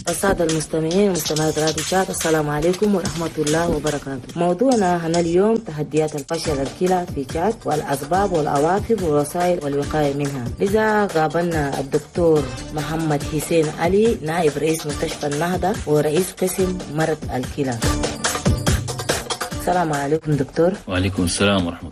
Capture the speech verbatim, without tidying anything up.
السادة المستمعين ومستمعات راديو شات، السلام عليكم ورحمة الله وبركاته. موضوعنا هنا اليوم تحديات الفشل الكلى في شات والأسباب والعواقب والوسائل والوقاية منها. لذا قابلنا الدكتور محمد حسين علي، نائب رئيس مستشفى النهضة ورئيس قسم مرض الكلى. السلام عليكم دكتور. وعليكم السلام ورحمة